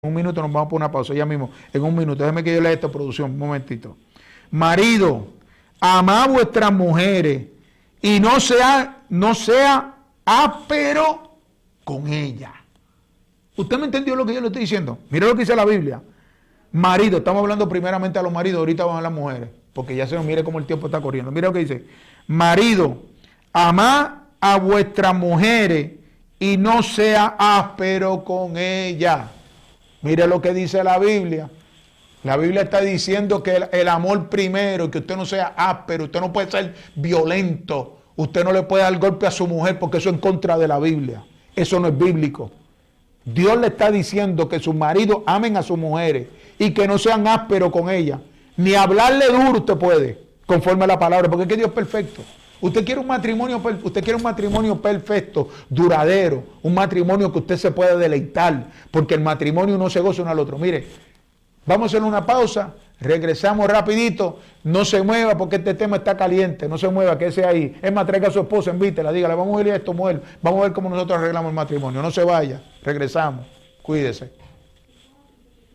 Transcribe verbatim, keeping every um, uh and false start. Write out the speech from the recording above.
Un minuto nos vamos por una pausa, ya mismo, en un minuto. Déjeme que yo lea esta producción, un momentito. Marido, amad a vuestras mujeres y no sea, no sea áspero con ella. ¿Usted me entendió lo que yo le estoy diciendo? Mire lo que dice la Biblia. Marido, estamos hablando primeramente a los maridos, ahorita van a las mujeres, porque ya se nos mire cómo el tiempo está corriendo. Mire lo que dice. Marido, amad a vuestras mujeres y no sea áspero con ella. Mire lo que dice la Biblia. La Biblia está diciendo que el, el amor primero, que usted no sea áspero, usted no puede ser violento, usted no le puede dar golpe a su mujer porque eso es en contra de la Biblia. Eso no es bíblico. Dios le está diciendo que sus maridos amen a sus mujeres y que no sean ásperos con ellas. Ni hablarle duro usted puede, conforme a la palabra, porque es que Dios es perfecto. Usted quiere un matrimonio, usted quiere un matrimonio perfecto, duradero, un matrimonio que usted se pueda deleitar, porque el matrimonio no se goza uno al otro. Mire, vamos a hacer una pausa, regresamos rapidito, no se mueva porque este tema está caliente, no se mueva, que ese ahí. Es más, traiga a su esposa, invítela, dígale, vamos a ir a esto, mujer, vamos a ver cómo nosotros arreglamos el matrimonio, no se vaya, regresamos, cuídese.